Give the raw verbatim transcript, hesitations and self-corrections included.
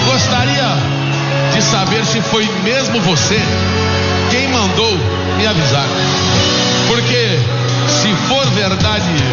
Gostaria de saber se foi mesmo você quem mandou me avisar. Porque se for verdade